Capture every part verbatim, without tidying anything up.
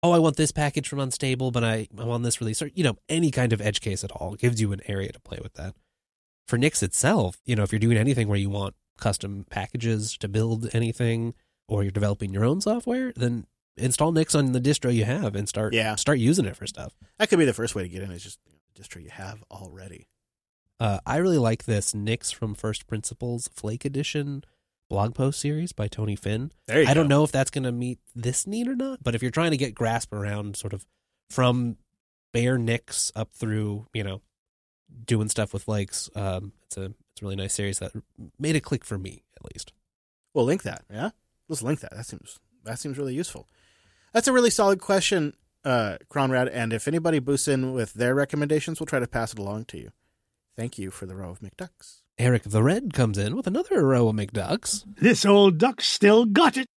oh, I want this package from Unstable, but I, I'm on this release, or, you know, any kind of edge case at all. It gives you an area to play with that. For Nix itself, you know, if you're doing anything where you want custom packages to build anything, or you're developing your own software, then install Nix on the distro you have and start yeah. start using it for stuff. That could be the first way to get in, is just you know, the distro you have already. Uh, I really like this Nix from First Principles Flake Edition blog post series by Tony Finn. There you I go. don't know if that's going to meet this need or not, but if you're trying to get grasp around sort of from bare Nix up through, you know, doing stuff with flakes, um, it's a it's a really nice series that made it click for me, at least. We'll link that, yeah? Let's link that. That seems that seems really useful. That's a really solid question, uh, Conrad, and if anybody boosts in with their recommendations, we'll try to pass it along to you. Thank you for the row of McDucks. Eric the Red comes in with another row of McDucks. This old duck still got it.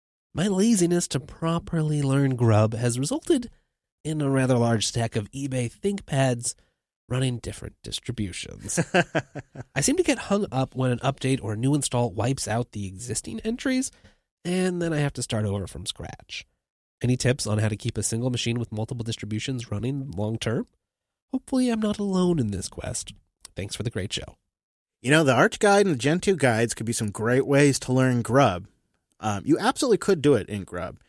My laziness to properly learn Grub has resulted in a rather large stack of eBay ThinkPads running different distributions. I seem to get hung up when an update or a new install wipes out the existing entries, and then I have to start over from scratch. Any tips on how to keep a single machine with multiple distributions running long term? Hopefully I'm not alone in this quest. Thanks for the great show. You know, the Arch Guide and the Gen two guides could be some great ways to learn Grub. Um, you absolutely could do it in Grub.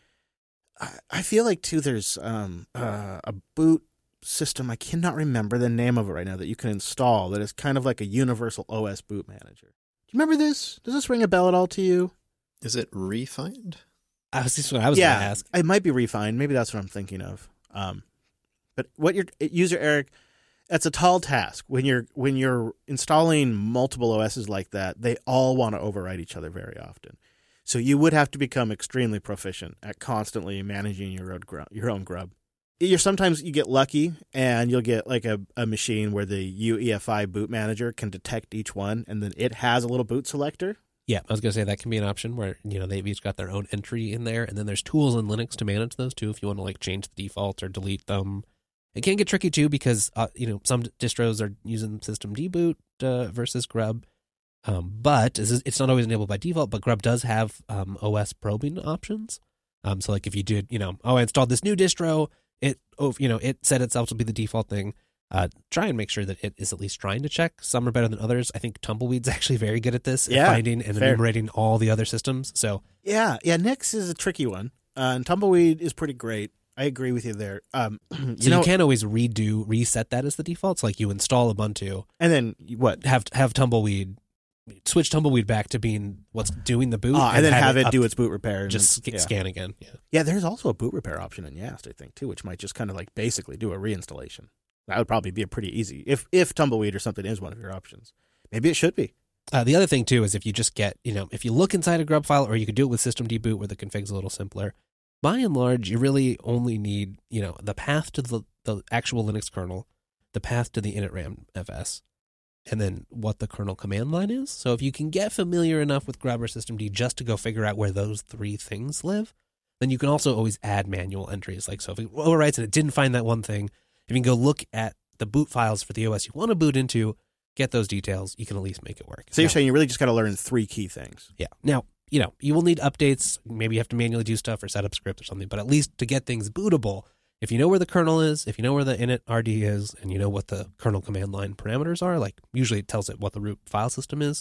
I, I feel like, too, there's um, uh, a boot system, I cannot remember the name of it right now, that you can install that is kind of like a universal O S boot manager. Do you remember this? Does this ring a bell at all to you? Is it Refined? I was just what I was yeah, going to ask. It might be Refined. Maybe that's what I'm thinking of. Um, but what your user, Eric, that's a tall task. When you're when you're installing multiple O Ss like that, they all want to overwrite each other very often. So you would have to become extremely proficient at constantly managing your own grub. Your own grub. You're sometimes you get lucky and you'll get like a, a machine where the U E F I boot manager can detect each one, and then it has a little boot selector. Yeah, I was going to say that can be an option where, you know, they've each got their own entry in there, and then there's tools in Linux to manage those too if you want to like change the default or delete them. It can get tricky too because, uh, you know, some distros are using system deboot uh, versus Grub, um, but it's not always enabled by default, but Grub does have um, O S probing options. Um, so like if you did, you know, oh, I installed this new distro, it, oh, you know, it set itself to be the default thing. Uh, try and make sure that it is at least trying to check. Some are better than others. I think Tumbleweed's actually very good at this, yeah, at finding and fair. enumerating all the other systems. So yeah, yeah, Nix is a tricky one, uh, and Tumbleweed is pretty great. I agree with you there. Um, you so know, you can't always redo, reset that as the default. It's like you install Ubuntu, and then what? Have have Tumbleweed switch Tumbleweed back to being what's doing the boot, oh, and, and then have, have it, it do its boot repair. And just then, yeah. scan again. Yeah, yeah. There's also a boot repair option in Yast, I think, too, which might just kind of like basically do a reinstallation. That would probably be a pretty easy if if Tumbleweed or something is one of your options. Maybe it should be. Uh, the other thing too is if you just get, you know, if you look inside a Grub file, or you could do it with system deboot where the config's a little simpler. By and large, you really only need, you know, the path to the, the actual Linux kernel, the path to the initram fs, and then what the kernel command line is. So if you can get familiar enough with Grub or systemd just to go figure out where those three things live, then you can also always add manual entries. Like, so if it overwrites and it didn't find that one thing, if you can go look at the boot files for the O S you want to boot into, get those details, you can at least make it work. So you're now, saying you really just got to learn three key things. Yeah. Now, you know, you will need updates. Maybe you have to manually do stuff or set up script or something, but at least to get things bootable, if you know where the kernel is, if you know where the init R D is, and you know what the kernel command line parameters are, like usually it tells it what the root file system is,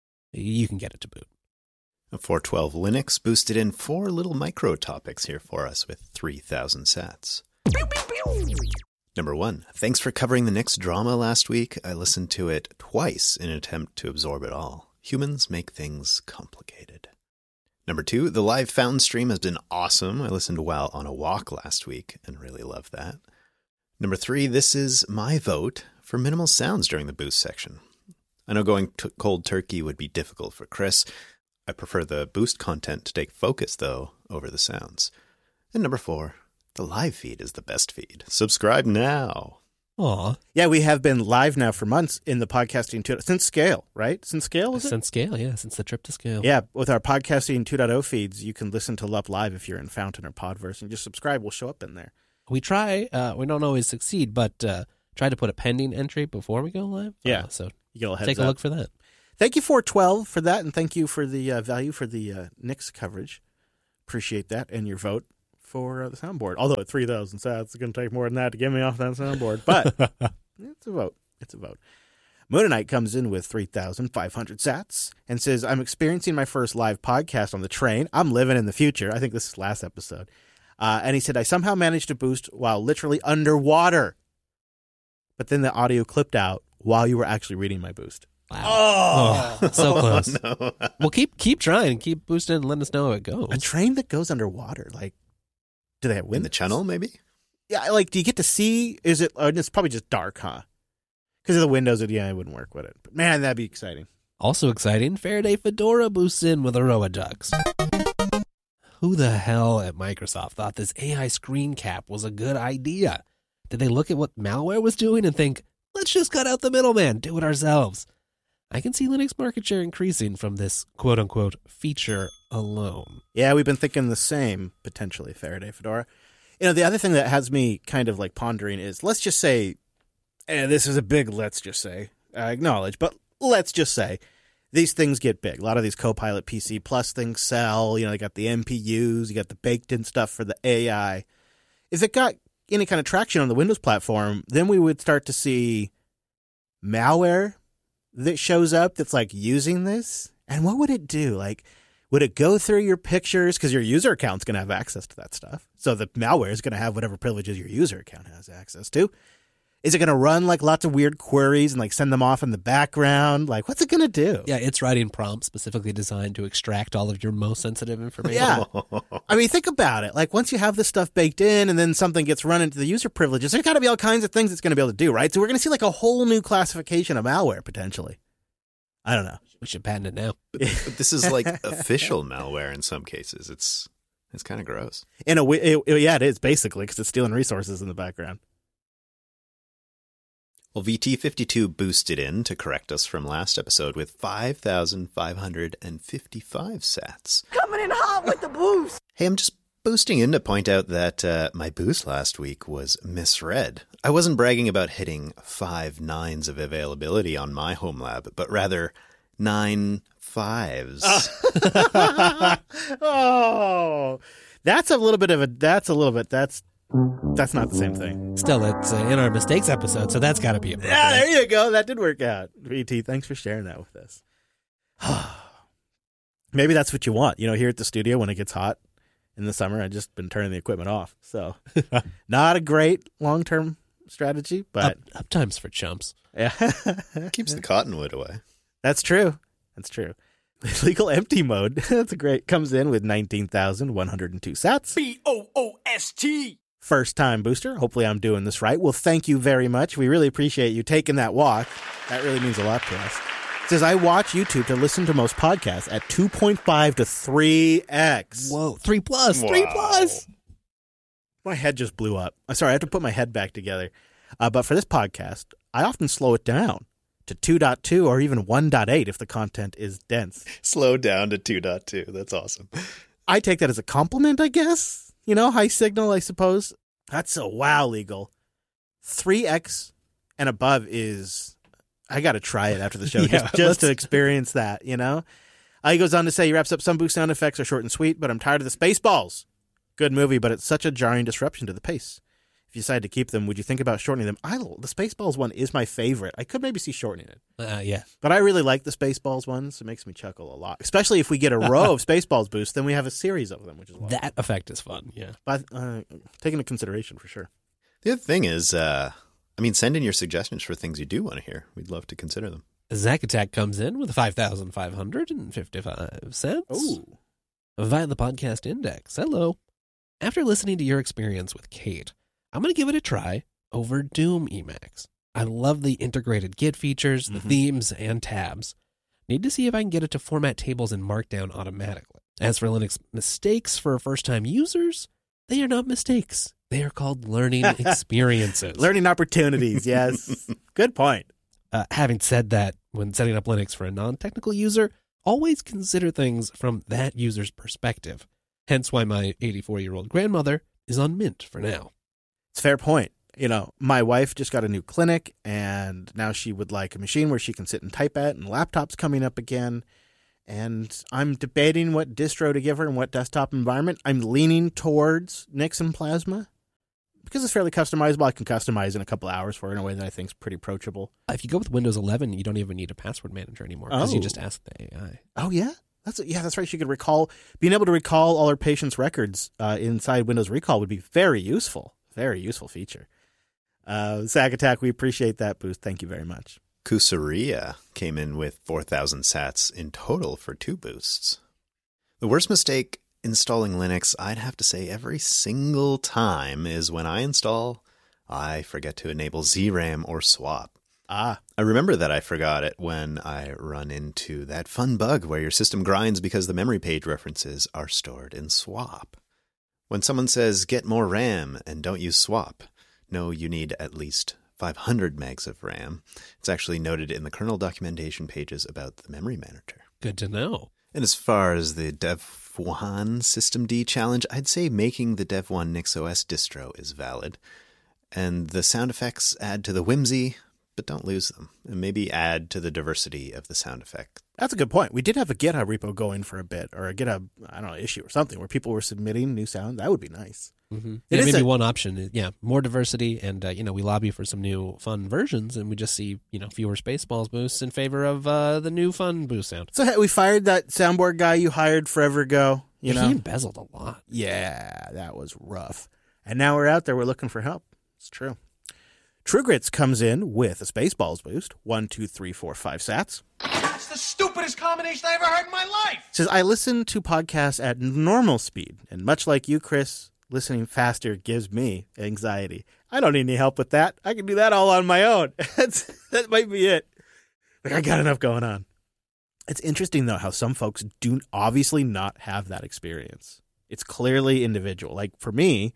you can get it to boot. four twelve Linux boosted in four little micro topics here for us with three thousand sats. Number one, thanks for covering the Nix drama last week. I listened to it twice in an attempt to absorb it all. Humans make things complicated. Number two, the live fountain stream has been awesome. I listened while on a walk last week and really loved that. Number three, this is my vote for minimal sounds during the boost section. I know going t- cold turkey would be difficult for Chris. I prefer the boost content to take focus, though, over the sounds. And number four, the live feed is the best feed. Subscribe now. Aw. Yeah, we have been live now for months in the podcasting two since Scale, right? Since Scale, is it? Since Scale, yeah, since the trip to Scale. Yeah, with our podcasting two point oh feeds, you can listen to L U P Live if you're in Fountain or Podverse, and just subscribe. We'll show up in there. We try. Uh, we don't always succeed, but uh, try to put a pending entry before we go live. Yeah, uh, so you get a heads take a up. look for that. Thank you four twelve for that, and thank you for the uh, value for the uh, Nix coverage. Appreciate that, and your vote for uh, the soundboard. Although at three thousand sats, it's going to take more than that to get me off that soundboard. But it's a vote. It's a vote. Moonanite comes in with three thousand five hundred sats and says, I'm experiencing my first live podcast on the train. I'm living in the future. I think this is last episode. Uh, and he said, I somehow managed to boost while literally underwater. But then the audio clipped out while you were actually reading my boost. Wow. Oh, oh so close. Oh, no. Well, keep keep trying. Keep boosting and let us know how it goes. A train that goes underwater, like, do they have windows? In the channel, maybe? Yeah, like, do you get to see? Is it, uh, it's probably just dark, huh? Because of the windows, it, yeah, it wouldn't work with it. But man, that'd be exciting. Also exciting, Faraday Fedora boosts in with Aroa Ducks. Who the hell at Microsoft thought this A I screen cap was a good idea? Did they look at what malware was doing and think, let's just cut out the middleman, do it ourselves? I can see Linux market share increasing from this quote-unquote feature alone. Yeah, we've been thinking the same, potentially, Faraday Fedora. You know, the other thing that has me kind of like pondering is, let's just say, and this is a big let's just say, I acknowledge, but let's just say, these things get big. A lot of these Copilot P C Plus things sell. You know, they got the M P Us, you got the baked-in stuff for the A I. If it got any kind of traction on the Windows platform, then we would start to see malware that shows up that's like using this. And what would it do? Like, would it go through your pictures? Because your user account's going to have access to that stuff. So the malware is going to have whatever privileges your user account has access to. Is it going to run like lots of weird queries and like send them off in the background? Like, what's it going to do? Yeah, it's writing prompts specifically designed to extract all of your most sensitive information. Yeah. I mean, think about it. Like, once you have this stuff baked in and then something gets run into the user privileges, there's got to be all kinds of things it's going to be able to do, right? So we're going to see like a whole new classification of malware, potentially. I don't know. We should patent it now. But, but this is like official malware in some cases. It's it's kind of gross. In a way, it, it, yeah, it is basically because it's stealing resources in the background. Well, V T fifty-two boosted in to correct us from last episode with five thousand five hundred fifty-five sats. Coming in hot with the boost. Hey, I'm just boosting in to point out that uh, my boost last week was misread. I wasn't bragging about hitting five nines of availability on my home lab, but rather nine fives. Oh, that's a little bit of a, that's a little bit, that's, that's not the same thing. Still, it's uh, in our mistakes episode, so that's got to be a Yeah, there you go. That did work out. V T, thanks for sharing that with us. Maybe that's what you want. You know, here at the studio when it gets hot in the summer, I've just been turning the equipment off. So not a great long-term strategy, but Up, uptimes for chumps. yeah, Keeps the cottonwood away. that's true. That's true. Legal empty mode. That's a great. Comes in with nineteen thousand one hundred two sats. B O O S T. First time booster. Hopefully I'm doing this right. Well, thank you very much. We really appreciate you taking that walk. That really means a lot to us. It says, I watch YouTube to listen to most podcasts at two point five to three x. Whoa, three plus, three Wow. plus. My head just blew up. I'm sorry, I have to put my head back together. Uh, but for this podcast, I often slow it down to two point two or even one point eight if the content is dense. Slow down to two point two. That's awesome. I take that as a compliment, I guess. You know, high signal, I suppose. That's a wow, legal. three x and above is, I got to try it after the show Yeah, just, let's- just to experience that, you know? Uh, he goes on to say, he wraps up, some boost sound effects are short and sweet, but I'm tired of the Spaceballs. Good movie, but it's such a jarring disruption to the pace. If you decide to keep them, would you think about shortening them? I The Spaceballs one is my favorite. I could maybe see shortening it. Uh, yeah. But I really like the Spaceballs ones. It makes me chuckle a lot. Especially if we get a row of Spaceballs boosts, then we have a series of them, which is a lot. That effect is fun, yeah. But uh, taken into consideration for sure. The other thing is, uh, I mean, send in your suggestions for things you do want to hear. We'd love to consider them. Zack Attack comes in with five thousand five hundred fifty-five cents Oh, via the podcast index. Hello. After listening to your experience with Kate, I'm going to give it a try over Doom Emacs. I love the integrated Git features, the Mhm. themes, and tabs. Need to see if I can get it to format tables in Markdown automatically. As for Linux mistakes for first-time users, they are not mistakes. They are called learning experiences. learning opportunities. Yes, good point. Uh, having said that, when setting up Linux for a non-technical user, always consider things from that user's perspective. Hence why my eighty-four-year-old grandmother is on Mint for now. It's a fair point. You know, my wife just got a new clinic, and now she would like a machine where she can sit and type at, and laptops coming up again. and I'm debating what distro to give her and what desktop environment. I'm leaning towards Nix and Plasma. Because it's fairly customizable, I can customize in a couple hours for it in a way that I think is pretty approachable. If you go with Windows eleven, you don't even need a password manager anymore because Oh. you just ask the A I. Oh, yeah? That's Yeah, that's right. She could recall. Being able to recall all her patients' records uh, inside Windows Recall would be very useful. Very useful feature. Uh, Sack Attack, we appreciate that boost. Thank you very much. Kusaria came in with four thousand sats in total for two boosts. The worst mistake installing Linux, I'd have to say every single time, is when I install, I forget to enable Z RAM or swap. Ah. I remember that I forgot it when I run into that fun bug where your system grinds because the memory page references are stored in swap. When someone says, get more RAM and don't use swap, no, you need at least five hundred megs of RAM. It's actually noted in the kernel documentation pages about the memory manager. Good to know. And as far as the Dev one systemd challenge, I'd say making the Dev one NixOS distro is valid. And the sound effects add to the whimsy, but don't lose them. And maybe add to the diversity of the sound effect. That's a good point. We did have a GitHub repo going for a bit, or a GitHub, I don't know, issue or something, where people were submitting new sound. That would be nice. Mm-hmm. It Yeah, is maybe a- one option. is- Yeah, more diversity, and uh, you know, we lobby for some new fun versions, and we just see you know fewer Spaceballs boosts in favor of uh, the new fun boost sound. So hey, we fired that soundboard guy you hired forever ago. You Yeah, know, he embezzled a lot. yeah, that was rough. And now we're out there. We're looking for help. It's true. True Grits comes in with a Spaceballs boost. One, two, three, four, five sats. That's the stupidest combination I ever heard in my life. Says, I listen to podcasts at normal speed, and much like you, Chris, listening faster gives me anxiety. I don't need any help with that. I can do that all on my own. That's, that might be it. Like, I got enough going on. It's interesting, though, how some folks do obviously not have that experience. It's clearly individual. Like, for me,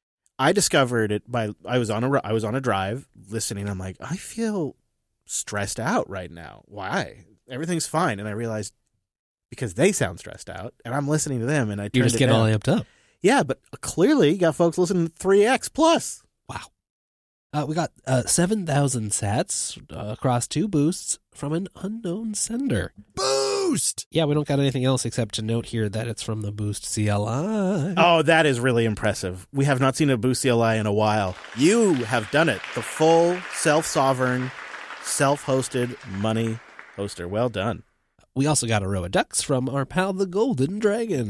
I discovered it by, I was on a, I was on a drive listening. I'm like, I feel stressed out right now. Why? Everything's fine. And I realized because they sound stressed out and I'm listening to them and I You turned just it get all down. amped up. Yeah, but clearly you got folks listening to three X plus. Wow. Uh, we got uh, seven thousand sats uh, across two boosts from an unknown sender. Boost! Yeah, we don't got anything else except to note here that it's from the Boost C L I. Oh, that is really impressive. We have not seen a Boost C L I in a while. You have done it. The full self-sovereign, self-hosted money hoster. Well done. We also got a row of ducks from our pal the Golden Dragon.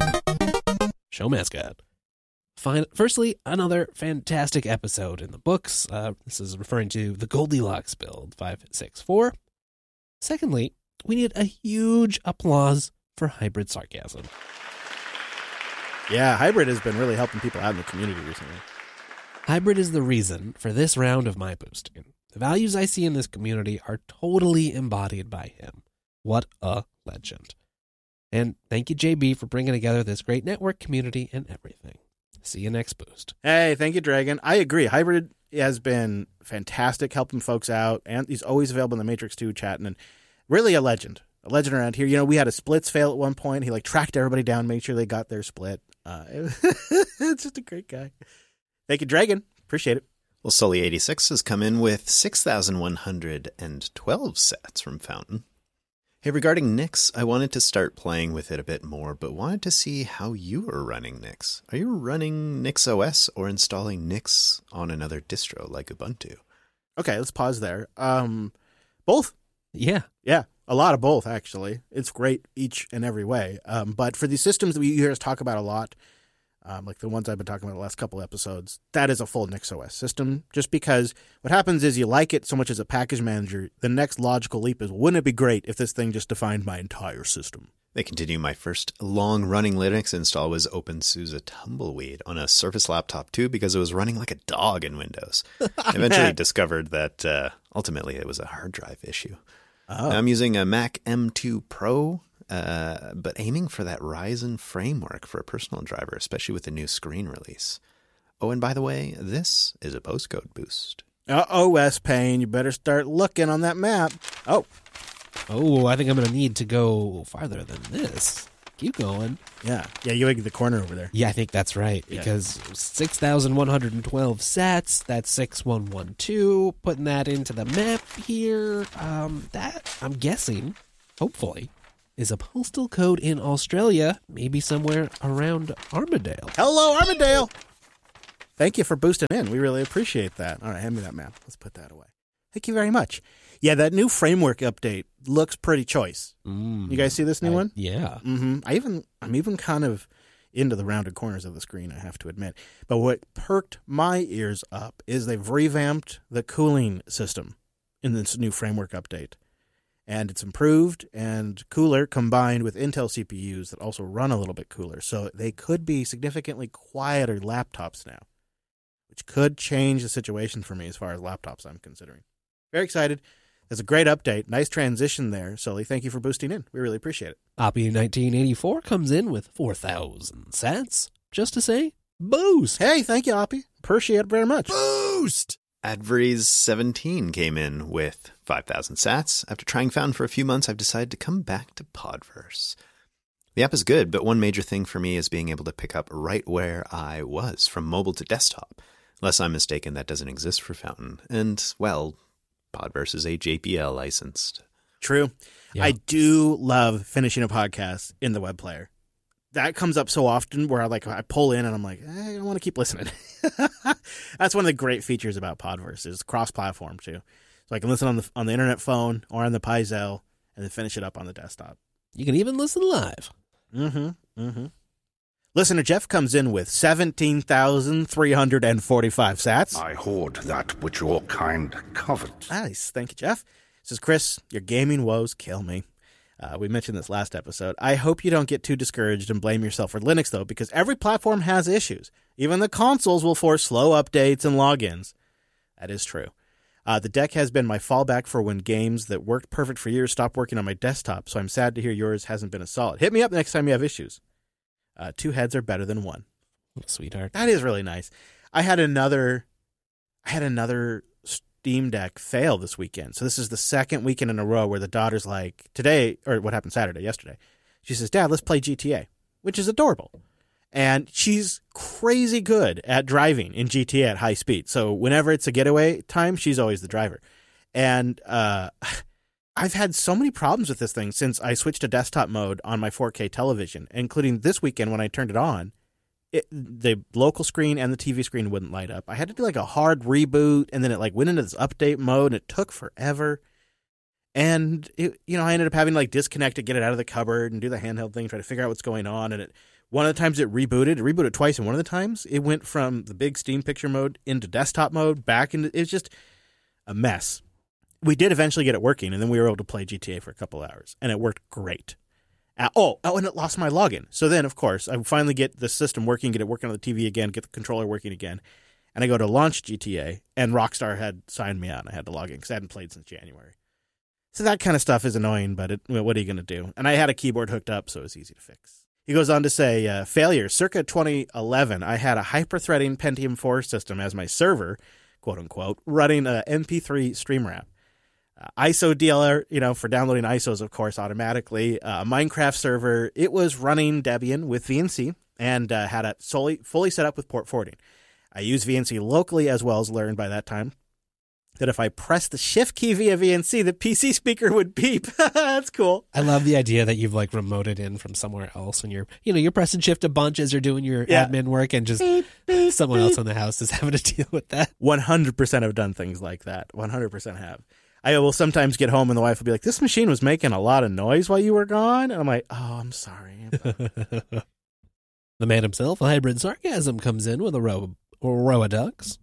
Show mascot. Fine. Firstly, another fantastic episode in the books. Uh, this is referring to the Goldilocks build five six four. Secondly, we need a huge applause for Hybrid Sarcasm. Yeah, Hybrid has been really helping people out in the community recently. Hybrid is the reason for this round of my boosting. The values I see in this community are totally embodied by him. What a legend. And thank you, J B, for bringing together this great network community and everything. See you next boost. Hey, thank you, Dragon. I agree. Hybrid has been fantastic helping folks out, and he's always available in the Matrix two chatting, and really a legend. A legend around here. You know, we had a splits fail at one point. He like tracked everybody down, made sure they got their split. Uh, it's just a great guy. Thank you, Dragon. Appreciate it. Well, Sully eighty-six has come in with six thousand one hundred twelve sats from Fountain. Hey, regarding Nix, I wanted to start playing with it a bit more, but wanted to see how you are running Nix. Are you running NixOS or installing Nix on another distro like Ubuntu? Okay, let's pause there. Um, both. Yeah. Yeah, a lot of both, actually. It's great each and every way. Um, but for the systems that we hear us talk about a lot, um, like the ones I've been talking about the last couple episodes, that is a full NixOS system. Just because what happens is you like it so much as a package manager, the next logical leap is, wouldn't it be great if this thing just defined my entire system? They continue. My first long-running Linux install was OpenSUSE Tumbleweed on a Surface laptop too, because it was running like a dog in Windows. I eventually discovered that uh, ultimately it was a hard drive issue. Oh. I'm using a Mac M two Pro, uh, but aiming for that Ryzen framework for a personal driver, especially with the new screen release. Oh, and by the way, this is a postcode boost. Uh-oh, S Payne, you better start looking on that map. Oh, Oh, I think I'm going to need to go farther than this. Keep going. yeah. Yeah, you like the corner over there. Yeah, I think that's right, Yeah. because six thousand one hundred twelve sats, that's six one one two, putting that into the map here, um, that, I'm guessing, hopefully, is a postal code in Australia, maybe somewhere around Armadale. Hello, Armadale. Thank you for boosting in. We really appreciate that. All right, hand me that map. Let's put that away. Thank you very much. Yeah, that new framework update looks pretty choice. Mm, You guys see this new I- one? Yeah. Mm-hmm. I even, I'm even kind of into the rounded corners of the screen, I have to admit. But what perked my ears up is they've revamped the cooling system in this new framework update. And it's improved and cooler combined with Intel C P Us that also run a little bit cooler. So they could be significantly quieter laptops now, which could change the situation for me as far as laptops I'm considering. Very excited. That's a great update. Nice transition there, Sully. Thank you for boosting in. We really appreciate it. Oppie nineteen eighty-four comes in with four thousand sats just to say boost. Hey, thank you, Oppie. Appreciate it very much. Boost! Adveries seventeen came in with five thousand sats. After trying Fountain for a few months, I've decided to come back to Podverse. The app is good, but one major thing for me is being able to pick up right where I was, from mobile to desktop. Unless I'm mistaken, that doesn't exist for Fountain. And, well, Podverse is a J P L licensed. True. Yeah. I do love finishing a podcast in the web player. That comes up so often where I like I pull in and I'm like, eh, I want to keep listening. That's one of the great features about Podverse is cross-platform too. So I can listen on the on the internet phone or on the Pizel and then finish it up on the desktop. You can even listen live. Mm-hmm. Mm-hmm. Listener Jeff comes in with seventeen thousand three hundred forty-five sats. I hoard that which your kind covet. Nice. Thank you, Jeff. Says, Chris, your gaming woes kill me. Uh, we mentioned this last episode. I hope you don't get too discouraged and blame yourself for Linux, though, because every platform has issues. Even the consoles will force slow updates and logins. That is true. Uh, the deck has been my fallback for when games that worked perfect for years stopped working on my desktop, so I'm sad to hear yours hasn't been as solid. Hit me up next time you have issues. Uh, two heads are better than one. What a sweetheart. That is really nice. I had another, I had another Steam Deck fail this weekend. So this is the second weekend in a row where the daughter's like, today, or what happened Saturday, yesterday. She says, Dad, let's play G T A, which is adorable. And she's crazy good at driving in G T A at high speed. So whenever it's a getaway time, she's always the driver. And uh, I've had so many problems with this thing since I switched to desktop mode on my four K television, including this weekend when I turned it on. It, the local screen and the T V screen wouldn't light up. I had to do like a hard reboot, and then it like went into this update mode, and it took forever. And it, you know, I ended up having to like disconnect it, get it out of the cupboard, and do the handheld thing, try to figure out what's going on. And it, one of the times it rebooted, it rebooted twice, and one of the times it went from the big Steam picture mode into desktop mode, back into. It's just a mess. We did eventually get it working, and then we were able to play G T A for a couple hours, and it worked great. Uh, oh, oh, and it lost my login. So then, of course, I finally get the system working, get it working on the T V again, get the controller working again. And I go to launch G T A, and Rockstar had signed me out, and I had to log in because I hadn't played since January. So that kind of stuff is annoying, but it, what are you going to do? And I had a keyboard hooked up, so it was easy to fix. He goes on to say, uh, failure. Circa twenty eleven, I had a hyper-threading Pentium four system as my server, quote-unquote, running a M P three stream wrap. Uh, I S O D L R, you know, for downloading I S Os, of course, automatically. Uh, Minecraft server, it was running Debian with V N C and uh, had it solely, fully set up with port forwarding. I used V N C locally as well as learned by that time that if I pressed the shift key via V N C, the P C speaker would beep. That's cool. I love the idea that you've like remoted in from somewhere else and you're, you know, you're pressing shift a bunch as you're doing your Yeah. admin work and just Beep, beep, someone beep. else in the house is having to deal with that. one hundred percent have done things like that. one hundred percent have. I will sometimes get home and the wife will be like, this machine was making a lot of noise while you were gone. And I'm like, oh, I'm sorry. The man himself, Hybrid Sarcasm, comes in with a row, a row of ducks.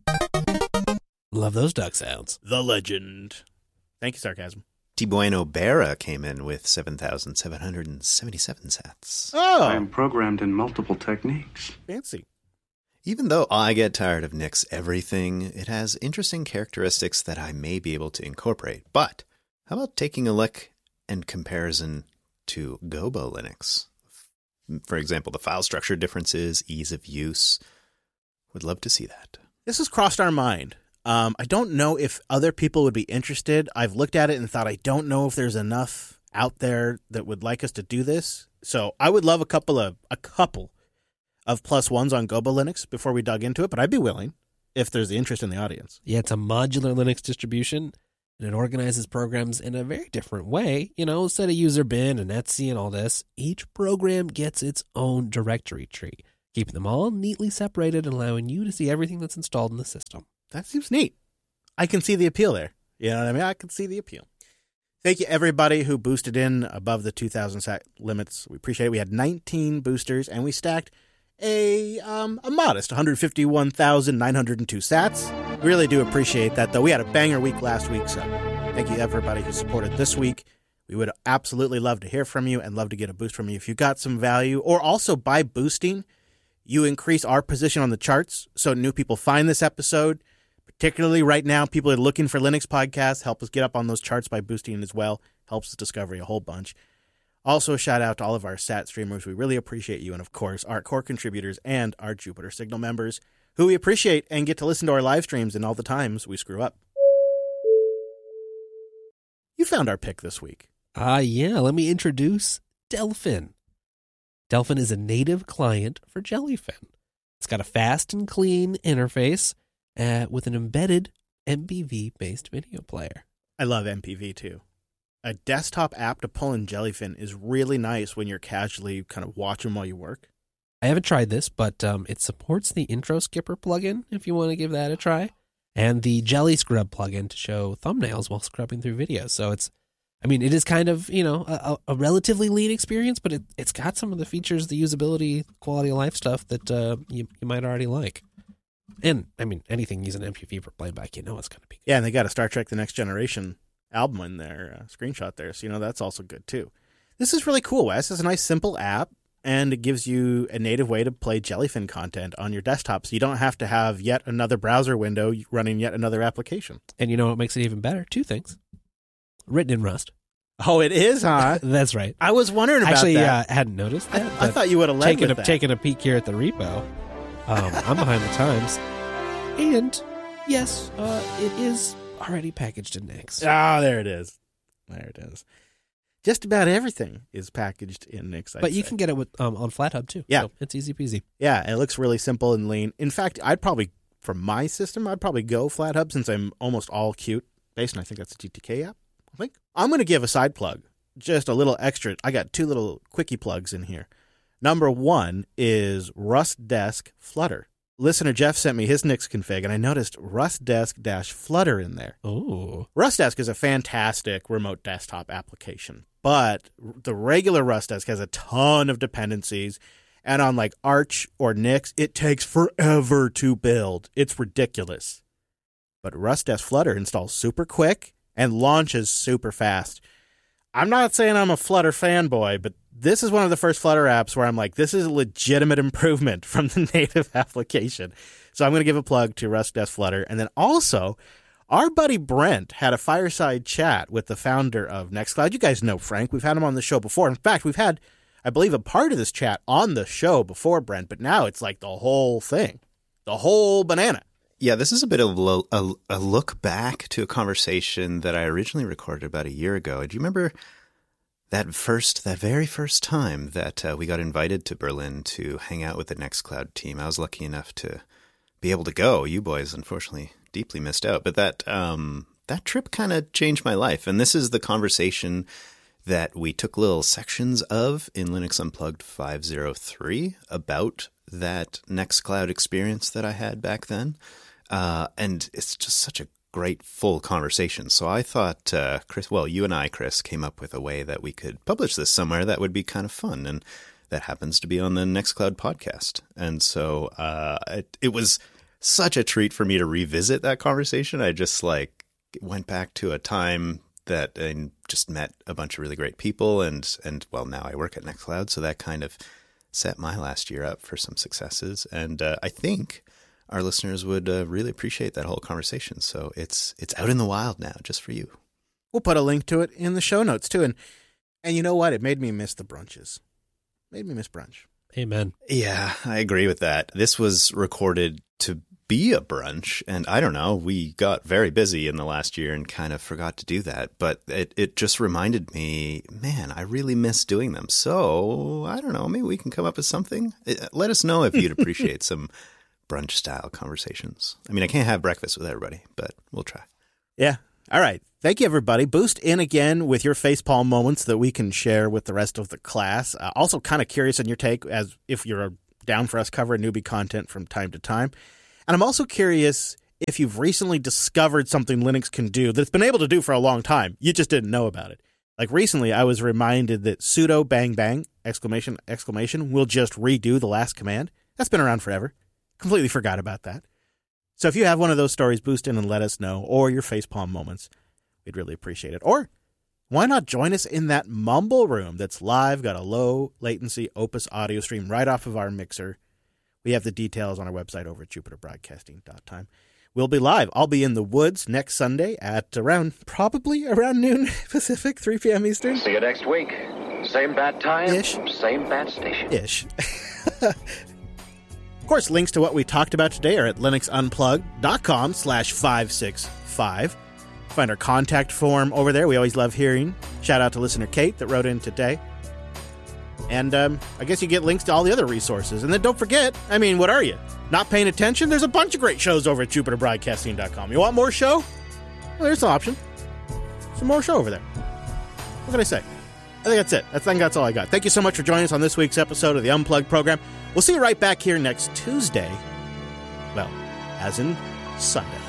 Love those duck sounds. The legend. Thank you, Sarcasm. T. Bueno Berra came in with seven thousand seven hundred seventy-seven sats. Oh, I am programmed in multiple techniques. fancy. Even though I get tired of Nick's everything, it has interesting characteristics that I may be able to incorporate. But how about taking a look and comparison to Gobo Linux? For example, the file structure differences, ease of use. Would love to see that. This has crossed our mind. Um, I don't know if other people would be interested. I've looked at it and thought, I don't know if there's enough out there that would like us to do this. So I would love a couple of a couple of plus ones on Gobo Linux before we dug into it, but I'd be willing if there's the interest in the audience. Yeah, it's a modular Linux distribution. And it organizes programs in a very different way. You know, instead of user bin and Etsy and all this, each program gets its own directory tree, keeping them all neatly separated and allowing you to see everything that's installed in the system. That seems neat. I can see the appeal there. You know what I mean? I can see the appeal. Thank you, everybody who boosted in above the two thousand sat limits. We appreciate it. We had nineteen boosters, and we stacked a um, a modest one hundred fifty-one thousand nine hundred two sats. We really do appreciate that, though. We had a banger week last week, so thank you, everybody who supported this week. We would absolutely love to hear from you and love to get a boost from you if you got some value. Or also, by boosting, you increase our position on the charts, so new people find this episode. Particularly right now, people are looking for Linux podcasts. Help us get up on those charts by boosting as well. Helps us discover a whole bunch. Also, a shout out to all of our sat streamers. We really appreciate you. And of course, our core contributors and our Jupiter Signal members, who we appreciate and get to listen to our live streams and all the times we screw up. You found our pick this week. Ah, uh, yeah. Let me introduce Delphin. Delphin is a native client for Jellyfin. It's got a fast and clean interface Uh, with an embedded M P V-based video player. I love M P V, too. A desktop app to pull in Jellyfin is really nice when you're casually kind of watching while you work. I haven't tried this, but um, it supports the Intro Skipper plugin, if you want to give that a try, and the Jelly Scrub plugin to show thumbnails while scrubbing through videos. So it's, I mean, it is kind of, you know, a, a relatively lean experience, but it, it's got some of the features, the usability, quality of life stuff that uh, you, you might already like. And, I mean, anything using M P V for playback, you know it's going to be good. Yeah, and they got a Star Trek The Next Generation album in their uh, screenshot there, so, you know, that's also good, too. This is really cool, Wes. It's a nice, simple app, and it gives you a native way to play Jellyfin content on your desktop, so you don't have to have yet another browser window running yet another application. And you know what makes it even better? Two things. Written in Rust. Oh, it is, huh? That's right. I was wondering about Actually, that. Actually, uh, I hadn't noticed that. I, I thought you would have led taken with a, that. Taking a peek here at the repo. Um, I'm behind the times. And, yes, uh, it is already packaged in Nix. Ah, oh, there it is. There it is. Just about everything is packaged in Nix, I'd But you say. can get it with um, on FlatHub, too. Yeah. So it's easy peasy. Yeah, it looks really simple and lean. In fact, I'd probably, for my system, I'd probably go FlatHub since I'm almost all Qt based, and I think that's a G T K app, I think. I'm going to give a side plug, just a little extra. I got two little quickie plugs in here. Number one is RustDesk Flutter. Listener Jeff sent me his Nix config, and I noticed RustDesk-Flutter in there. Oh. RustDesk is a fantastic remote desktop application, but the regular RustDesk has a ton of dependencies, and on like Arch or Nix, it takes forever to build. It's ridiculous. But RustDesk Flutter installs super quick and launches super fast. I'm not saying I'm a Flutter fanboy, but this is one of the first Flutter apps where I'm like, this is a legitimate improvement from the native application. So I'm going to give a plug to RustDesk Flutter. And then also, our buddy Brent had a fireside chat with the founder of Nextcloud. You guys know Frank. We've had him on the show before. In fact, we've had, I believe, a part of this chat on the show before Brent, but now it's like the whole thing, the whole banana. Yeah, this is a bit of a, a, a look back to a conversation that I originally recorded about a year ago. Do you remember that first, that very first time that uh, we got invited to Berlin to hang out with the Nextcloud team? I was lucky enough to be able to go. You boys, unfortunately, deeply missed out. But that um, that trip kind of changed my life. And this is the conversation that we took little sections of in Linux Unplugged five oh three about that Nextcloud experience that I had back then. Uh, and it's just such a great full conversation. So I thought, uh, Chris, well, you and I, Chris, came up with a way that we could publish this somewhere that would be kind of fun. And that happens to be on the Nextcloud podcast. And so uh, it, it was such a treat for me to revisit that conversation. I just like went back to a time that I just met a bunch of really great people. And, and well, now I work at Nextcloud. So that kind of set my last year up for some successes. And uh, I think our listeners would uh, really appreciate that whole conversation. So it's it's out in the wild now, just for you. We'll put a link to it in the show notes, too. And and you know what? It made me miss the brunches. Made me miss brunch. Amen. Yeah, I agree with that. This was recorded to be a brunch, and I don't know, we got very busy in the last year and kind of forgot to do that. But it, it just reminded me, man, I really miss doing them. So I don't know, maybe we can come up with something. Let us know if you'd appreciate some brunch style conversations. I mean, I can't have breakfast with everybody, but we'll try. Yeah. All right. Thank you, everybody. Boost in again with your facepalm moments that we can share with the rest of the class. Uh, also kind of curious on your take as if you're down for us covering newbie content from time to time. And I'm also curious if you've recently discovered something Linux can do that it's been able to do for a long time. You just didn't know about it. Like recently, I was reminded that sudo bang bang exclamation exclamation will just redo the last command. That's been around forever. Completely forgot about that. So if you have one of those stories, boost in and let us know, or your facepalm moments. We'd really appreciate it. Or why not join us in that Mumble room that's live, got a low latency Opus audio stream right off of our mixer. We have the details on our website over at jupiter broadcasting dot time. We'll be live. I'll be in the woods next Sunday at around, probably around noon Pacific, three p.m. Eastern. See you next week. Same bad time, Ish. same bad station. Ish. Of course, links to what we talked about today are at linuxunplugged.com slash 565. Find our contact form over there. We always love hearing. Shout out to listener Kate that wrote in today. And um, I guess you get links to all the other resources. And then don't forget, I mean, what are you? Not paying attention? There's a bunch of great shows over at jupiter broadcasting dot com. You want more show? Well, there's an option. Some more show over there. What can I say? I think that's it. I think that's all I got. Thank you so much for joining us on this week's episode of the Unplugged program. We'll see you right back here next Tuesday. Well, as in Sunday.